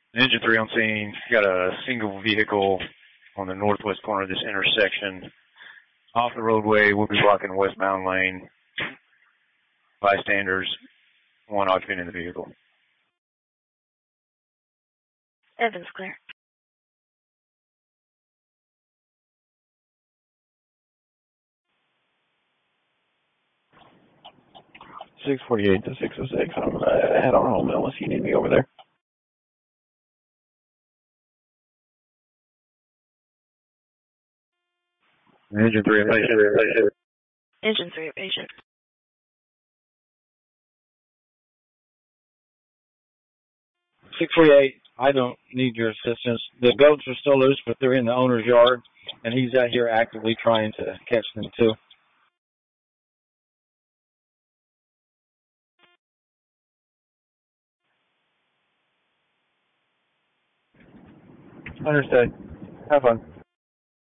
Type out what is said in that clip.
Engine 3 on scene. Got a single vehicle on the northwest corner of this intersection. Off the roadway, we'll be blocking the westbound lane. Bystanders, one occupant in the vehicle. Evans clear. .648 to 606. I'm head on home unless you need me over there. Engine 3, patient. Engine 3, patient. 648, I don't need your assistance. The goats are still loose, but they're in the owner's yard, and he's out here actively trying to catch them too. Understood. Have fun.